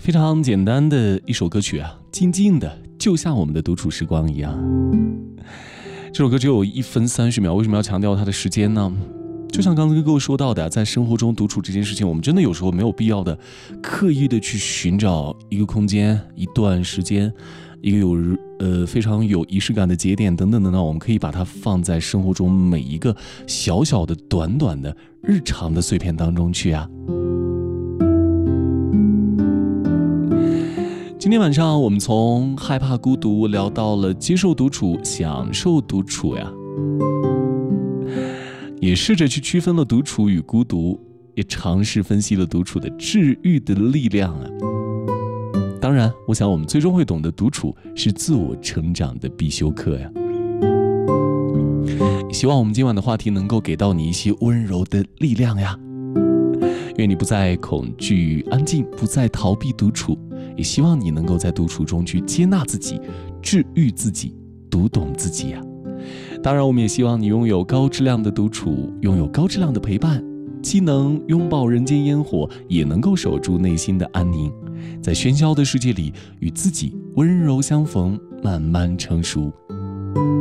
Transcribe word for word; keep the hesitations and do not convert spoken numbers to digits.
非常简单的一首歌曲啊，静静的，就像我们的独处时光一样。这首歌只有一分三十秒，为什么要强调它的时间呢？就像刚才各位说到的，在生活中独处这件事情，我们真的有时候没有必要的刻意的去寻找一个空间、一段时间、一个有呃非常有仪式感的节点等等等等，我们可以把它放在生活中每一个小小的、短短的、日常的碎片当中去啊。今天晚上我们从害怕孤独聊到了接受独处、享受独处呀。也试着去区分了独处与孤独，也尝试分析了独处的治愈的力量啊。当然，我想我们最终会懂得独处是自我成长的必修课呀。希望我们今晚的话题能够给到你一些温柔的力量呀。愿你不再恐惧安静，不再逃避独处，也希望你能够在独处中去接纳自己，治愈自己，读懂自己呀。当然，我们也希望你拥有高质量的独处，拥有高质量的陪伴，既能拥抱人间烟火，也能够守住内心的安宁，在喧嚣的世界里与自己温柔相逢，慢慢成熟。